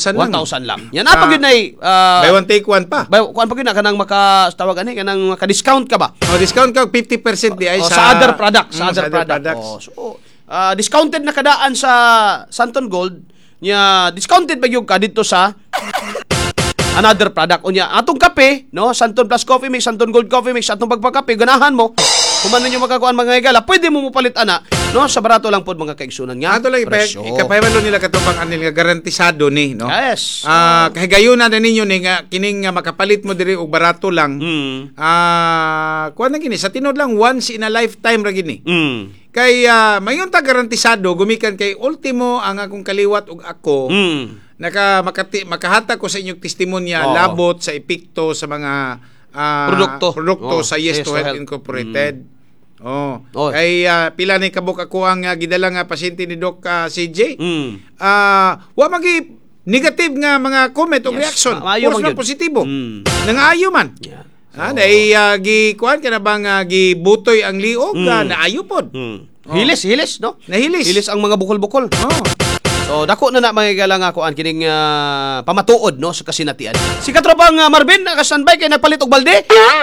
1,000 lang. 1,000 lang. Yan pag yun ay buy one take one pa. kuan pag yun na kanang tawag ani kanang maka-discount ka ba? Discount ka 50% di ay sa other product, sa other products. So discounted na kadaan sa Santon Gold nya discounted ba yung ka dito sa another product unya atong kape no Santon Plus Coffee Mix, Santon Gold Coffee Mix atong pagpakape ganahan mo kuman ninyo makakuan mga higala pwede mo palit ana no sa barato lang pod mga kaigsunan nga ato lang ikapayman nila katubang anil nga garantisado ni no. Yes. Kahigayunan na ninyo ni nga kining makapalit mo diri og barato lang. Kuan na gini sa tinod lang once in a lifetime ra gini. Kay mayon ta garantisado gumikan kay ultimo ang akong kaliwat ug ako makahatag ko sa inyong testimonya labot sa epekto sa mga produkto sa Yes to Health Incorporated. Kay pila ni kabuk ako ang gidala nga pasyente ni Doc CJ. Wa magi negative nga mga comment o reaction. Puro positibo. Nangaayo man. Dahil gi-kuhan ka na bang gibutoy ang liog naayo pod. Hilis no? Hilis ang mga bukol-bukol. So dako na mga higala nga kuan kining pamatuod no sa kasinatian. Si katropang Marvin naka-standby kay nagpalit og balde.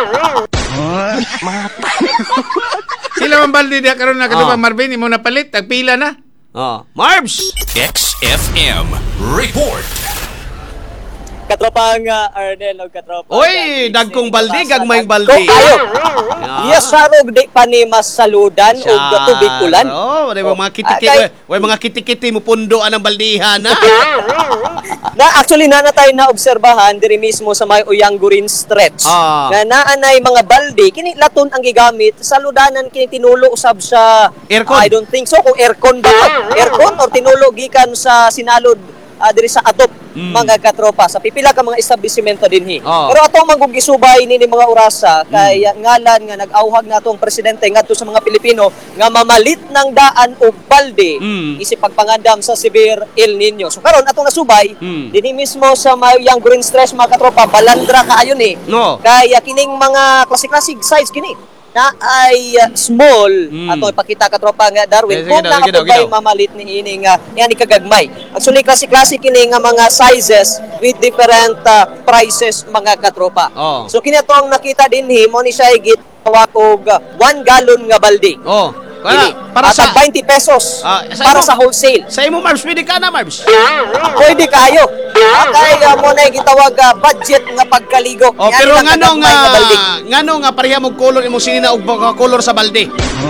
Sila man balde dia karon na katropang Marvin imo napalit tagpila na. Marbs XFM report. Katropang Arnel o katropang Oy, dagkong balde, gagmayng balde. Yes, sarog di pa ni mas saludan o tubig ulan. Mga kitikiti mo pundo ang baldihan na. Actually tayo na obserbahan diri mismo sa may Uyanggurin stretch. Na naanay mga balde kini laton ang gigamit saludanan kini tinulo usab sa aircon. I don't think so kung aircon ba. Aircon or tinulo gikan sa sinalod diri sa atop mga katropa sa pipila ka mga establishmento dinhi. Pero atong manggugisubay ni mga orasa kay ngalan nga nag-awhag natong presidente ngadto sa mga Pilipino nga mamalit ng daan og balde isip pagpangandam sa severe El Nino. So karon atong nasubay dinhi mismo sa Mayang Green Stress mga katropa balandra kaayo ni. Kay kining mga classic size kini na ay small ato ipakita katropa nga Darwin kung nakapagay mamalit ni ini nga yan ikagagmay. Actually klase kini nga mga sizes with different prices mga katropa. So kini ato ang nakita dinhi mo ni siya gitawag og 1 gallon nga balde. Para sa 20 pesos para sa wholesale. Sa imo Marbs pwede ka na Marbs. Pwede kayo. Kay mo na gitawag budget nga pagkaligo. Pero ngano nga pareha mo color imong sinina og color sa balde.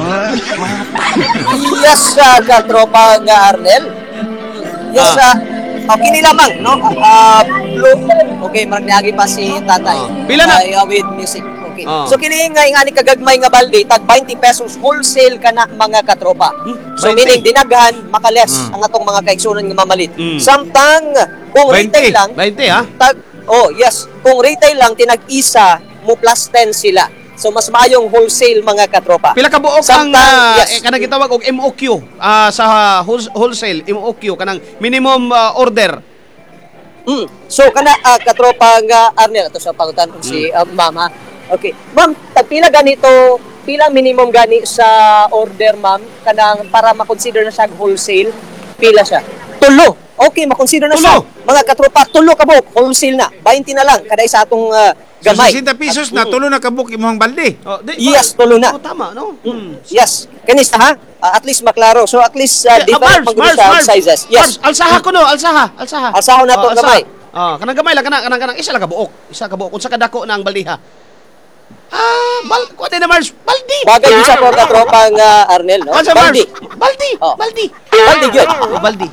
Yes, katropa nga Arnel. Yes, kini lamang no. Blue. Okay, marag niagi pa si tatay. Pila na? With music. Okay. So kini nga ingani kagagmay nga balde tag 20 pesos wholesale kana mga katropa. So meaning dinaghan makales ang atong mga kaigsunan nga mamalit. Samtang kung retail lang 20 yes, kung retail lang tinag-isa mo plus 10 sila. So mas maayong wholesale mga katropa. Pila ka buok ang kanang gitawag og MOQ sa wholesale MOQ kanang minimum order. So kana katropa nga Arnel ato sa pangutan si mama. Okay. Ma'am, pila ganito, pila minimum gani sa order, ma'am, kanang para ma-consider na siya wholesale, pila siya? 3. Okay, ma-consider na siya. Mga katropa, 3 ka buok, wholesale na. 20 na lang, kada sa atong gamay. So, 60 pesos na, 3 na ka buok imong balde. Yes, 3 na. Tama, no? Yes. Kanista ha? At least maklaro. So, at least different Marbs, sizes. Yes. Alsaha ko no, alsaha. Alsaha na to gamay. Kanang gamay lang, kanang isa lang ka buok. Isa ka buok. Kung sa kadako na ang baldiha. Kuha na Marbs, baldi. Bagay sa po katropa nga Arnel, no? Baldi. Baldi yun. Baldi.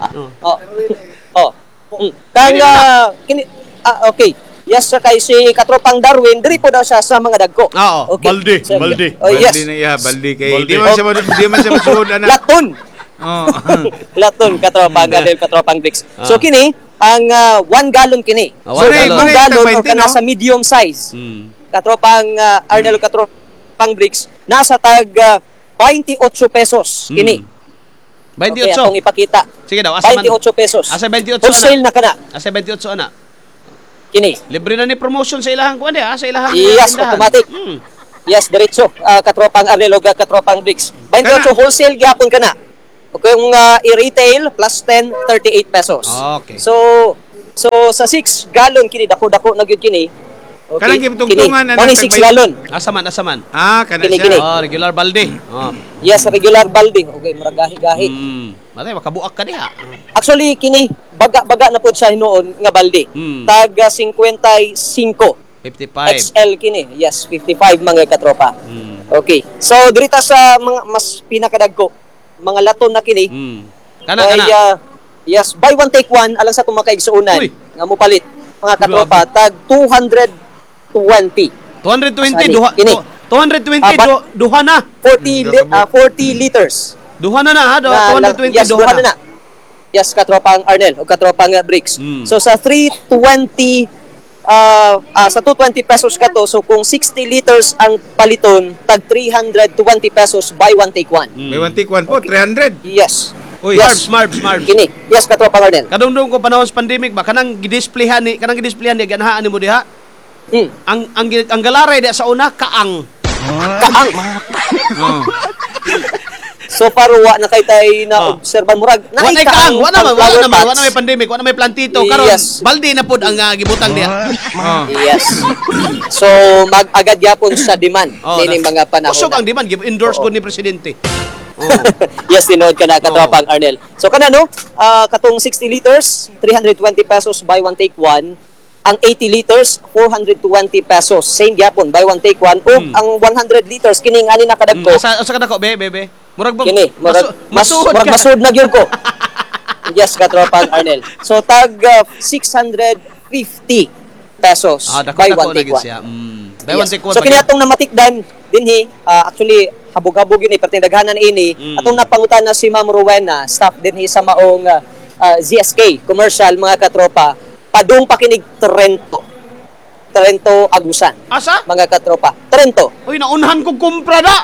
Kini okay. Yes, kay si katropang Darwin, diri po daw siya sa mga dagko. Okay. Baldi. Yes. Baldi na iya, baldi kay di man siya masuod ana. Laton. Laton katropang Arnel, katropang Bricks. So kini ang 1 gallon kini. So 1 gallon kana sa medium size. Katropang Arnel, katropang Bricks, nasa tag 28 pesos kini. 28. Okay, atong ipakita. Sige daw, 28 pesos. Asa 28 wholesale na kana. Asa 28 ana. Kini. Libre na ni promotion sa ilahang kuan sa ilahang. Yes, automatic. Yes, diretso. Katropang Arnel, katropang Bricks. 28 wholesale gyapon kana. Kung i-retail plus 10, 38 pesos. Okay. So, So sa 6 gallon kini dako-dako na gyud kini. Kanang gitungtungan na nang 6 gallon. Asaman. Kana Kini. siya. Regular balde. Yes, regular balde. Okay, murag gahi-gahi. Matay makabuak ka diha. Actually kini baga na pud siya hinuon nga balde. Tag 55 55. XL kini. Yes, 55 mga katropa. Okay. So dirita sa mga mas pinakadagko mga laton na kini. Kana. Yes, buy one take one alang sa tumakaigsuunan nga mo palit mga katropa tag 220. 220 duha. Kini. 220 duha na. 40 liters. Duha na ha, 220 yes, duha na. Yes, katropang Arnel o katropang Bricks. So sa 320 sa 220 pesos ka to, so kung 60 liters ang paliton, tag 320 pesos buy one take one. May one take one po, 300. Yes. Uy, yes. Smart. Kini. Yes, katropang Arnel. Kadungdung ko panahon sa pandemic ba kanang gidisplayhan ni ganahaan nimo diha. Ang galaray diha sa una kaang. So parwa na kay tay na obserban murag Wa na kaang, wa na may pandemic, wa na may plantito karon. Yes. Balde na pud ang gibutang diha. Yes. So mag-agad yapon sa demand nining mga panahon. Usog ang demand give endorse gud ni presidente. Yes, tinood ka na katropang Arnel. So kana no, katong 60 liters, 320 pesos buy one take one. Ang 80 liters, 420 pesos. Same gyapon, buy one take one. O ang 100 liters, kining ani na kadagko. Asa kadako, be. Murag ba? Kini, masud na gyud ko. Yes, katropang Arnel. So tag 650 pesos. Buy one take one. Buy one take one. So kini atong namatikdan dinhi, actually habog-habog yun perting daghanan ini. Atong napangutan na si Ma'am Rowena, staff dinhi sa maong ZSK commercial mga katropa. Padung pakinig Trento Agusan. Asa? Mga katropa. Trento. Uy, naunhan kong kumpra na.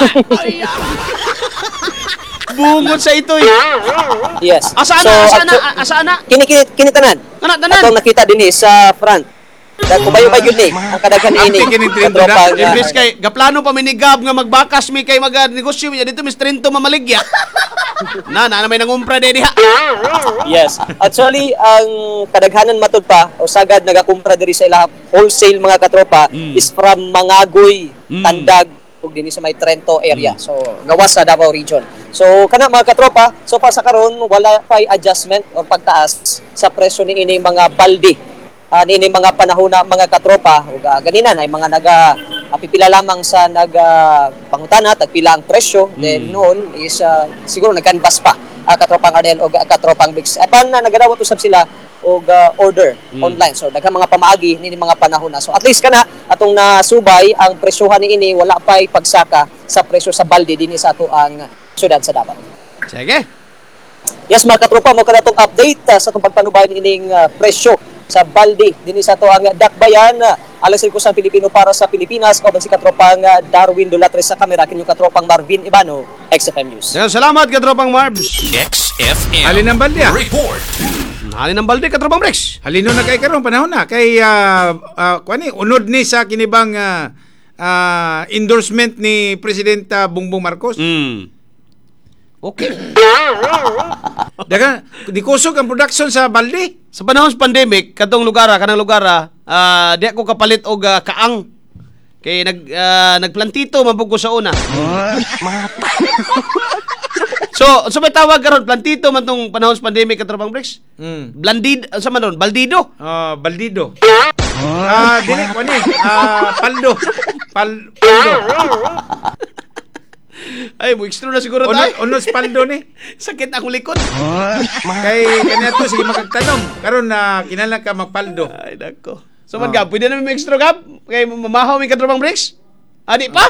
Bungod sa ito eh. Yes. Asa na? Kini tanan. Tanan. Atong nakita dinhi sa front. Kumayo-bayo yun ni. Ang kadaghan ini. Imbis kay gaplano pa minigab nga magbakas mi kay mag-negosyo mi dito Mr. Trento mamaligya. na may nangumpra dedi ha. Yes. Actually, ang kadaghanan matud pa o sagad nagakumpra diri sa ila wholesale mga katropa is from Mangagoy, Tandag ug dinhi sa may Trento area. So, gawas sa Davao region. So, kana mga katropa, so pa sa karon wala pay adjustment o pagtaas sa presyo ni ini mga balde. Nini mga panahon na mga katropa ug ganina na mga pipila lamang sa pangutana tagpila ang presyo then noon is siguro nag-canvas pa katropang Arnel o katropang Bricks apan na nagarawat usab sila og order online so daghang mga pamaagi nini mga panahon na so at least kana atong nasubay ang presyohan niini wala pay pagsaka sa presyo sa balde dinhi sa ato ang syudad sa Davao. Sige. Yes mga katropa mo kada tong update sa atong pagpanubay nining presyo sa balde dinhi sa ato ang dakbayan alang sa kusang Pilipino para sa Pilipinas o si katropang Darwin Dulatres sa kamera kinyo katropang Marvin Ibano XFM News. Salamat katropang Marbs. XFM Halin ang balde Report. Halin ang balde katropang Bricks. Halino na kay karon panahon na kay kuani unod ni sa kinibang endorsement ni Presidente Bongbong Marcos. Okay. Daga di kusog ang production sa balde. Sa panahon sa pandemic, kanang lugar, di ako kapalit og kaang. Kay nagplantito mabug ko sa una. So may tawag karon plantito man tong panahon sa pandemic katropang Bricks. Blandid sa man doon, baldido. Baldido. Dili kuani, paldo. Paldo. Ay, mo extra na siguro tayo. Unos paldo ni. Sakit akong likod. Kay kanya to sige magtanong. Karon na kinahanglan ka magpaldo. Ay, nako. So man gab, pwede na may extra gab? Kay mamahaw mi katropang Bricks? Adi pa?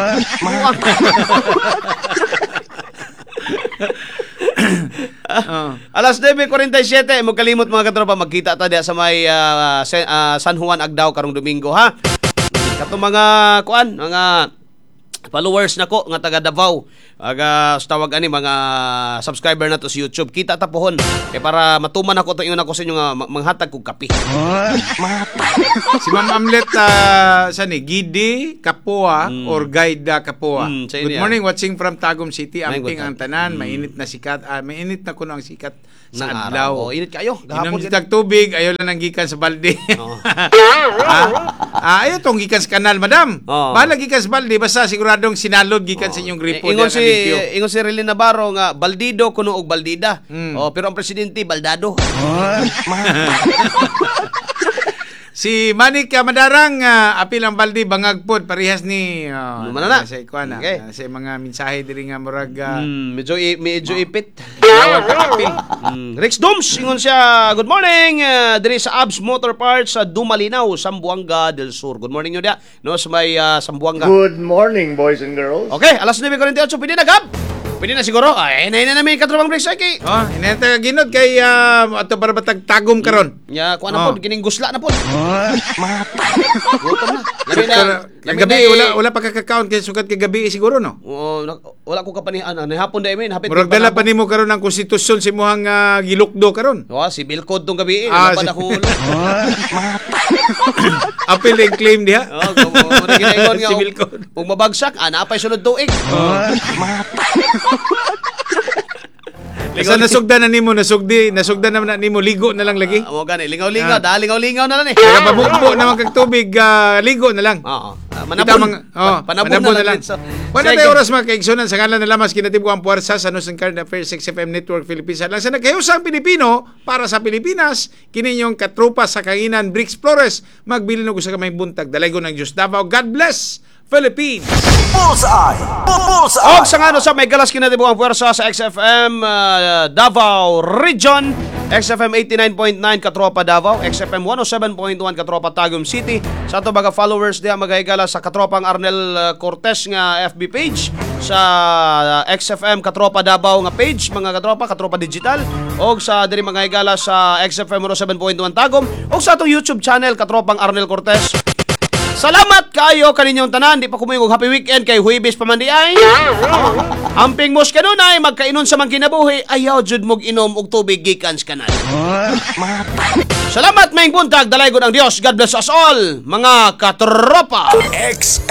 Alas 9:47 mo kalimot mga katropa magkita ta diha sa may San Juan Agdao karong Domingo ha. Katong mga mga followers nako nga taga Davao tawag ani mga subscriber nato sa YouTube kita ta pohon kay para matuman ako to ingon ako sa inyo nga manghatag kog kape. Si Ma'am Amlet Gidi Kapua or Gaida Kapua. Good morning, watching from Tagum City. Amping ang tanan, mainit na sikat, mainit na kuno ang sikat sa adlaw. Init kayo. Inom kita tubig, ayaw lang nang gikan sa balde. Ayaw tong gikan sa kanal, madam. Bahala gikan sa balde, basta siguradong sinalod gikan sa inyong gripo. Ingon si Relly Navarro nga, baldido kuno og baldida. Pero ang presidente, baldado. Si Manik Madarang, apil ang baldi, bangagpod, parehas ni... Manana. Sa ikuan, sa mga mensahe diri nga murag... medyo ipit. Bawal ka apil. Rex Doms, ingon siya, good morning, diri sa Abs Motor Parts sa Dumalinaw, Zamboanga del Sur. Good morning nyo dia, no, sa may Zamboanga. Good morning, boys and girls. Okay, alas 9:48, pwede na, Gab? Pwede na siguro. Ay, na namin katrabang break sa iki. Inenta ginod kay ato para batag tagom karon. Ya, kuan na pod, kining gusla na pod. Gutom na. Gabi wala pa ka-count kay sukat kay gabi siguro no. Wala ko kapanihan. Hapon dai men, hapit. Murag dala pa nimo karon ang konstitusyon si imong gilukdo karon. Si Bill Code tong gabi, lapad ako. Apil and claim diha. Ginaingon nga. Kung mabagsak, napay sunod tuig. Basta nasugdan na nimo, nasugdan naman na nimo, ligo na lang lagi. Mo gani, lingaw-lingaw, lingaw-lingaw na lang eh. Kaya pabukbo naman kag tubig, ligo na lang. Manabon. Panabon na lang. Wala tayo oras mga kaigsunan sa ngalan na lamas kinatibko ang puwersa sa News and Current Affairs 6FM Network Philippines. Lang sa nagkayusang Pilipino para sa Pilipinas, kininyong katropa sa Kanginan, Brix Flores, magbili ng gusto kamay buntag. Dalaygo ng Diyos Davao. God bless Philippines! Bullseye! Og sa ngano sa may galas kinatibok ang puwersa sa XFM Davao Region, XFM 89.9 Katropa Davao, XFM 107.1 Katropa Tagum City. Sa ato baga followers diha magahigala sa Katropang Arnel Cortez nga FB page, sa XFM Katropa Davao nga page, mga Katropa Digital, og sa diri magahigala sa XFM 107.1 Tagum, og sa atong YouTube channel Katropang Arnel Cortez. Salamat kayo kaninyong tanan. Di pa kumuyong happy weekend kay Huwebes pa man di ay. Amping mos kanunay magkainon sa mga kinabuhi, ayaw jud mog inom og tubig gikan sa kanal. Salamat maing buntag, dalaygon ang Dios. God bless us all, mga katropa.